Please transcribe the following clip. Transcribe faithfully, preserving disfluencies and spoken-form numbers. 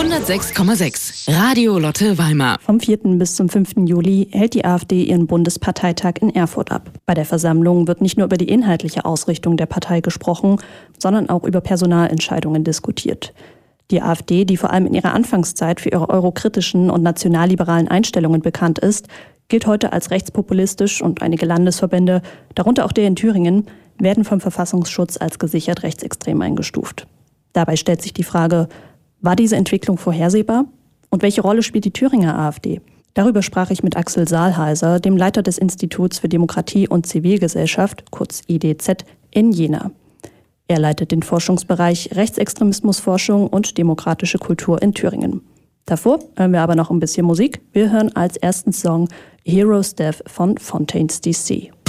hundertsechs Komma sechs Radio Lotte Weimar. Vom vierten bis zum fünften Juli hält die AfD ihren Bundesparteitag in Erfurt ab. Bei der Versammlung wird nicht nur über die inhaltliche Ausrichtung der Partei gesprochen, sondern auch über Personalentscheidungen diskutiert. Die AfD, die vor allem in ihrer Anfangszeit für ihre eurokritischen und nationalliberalen Einstellungen bekannt ist, gilt heute als rechtspopulistisch und einige Landesverbände, darunter auch der in Thüringen, werden vom Verfassungsschutz als gesichert rechtsextrem eingestuft. Dabei stellt sich die Frage, war diese Entwicklung vorhersehbar? Und welche Rolle spielt die Thüringer AfD? Darüber sprach ich mit Axel Saalheiser, dem Leiter des Instituts für Demokratie und Zivilgesellschaft, kurz I D Z, in Jena. Er leitet den Forschungsbereich Rechtsextremismusforschung und demokratische Kultur in Thüringen. Davor hören wir aber noch ein bisschen Musik. Wir hören als ersten Song Heroes Death von Fontaines D C.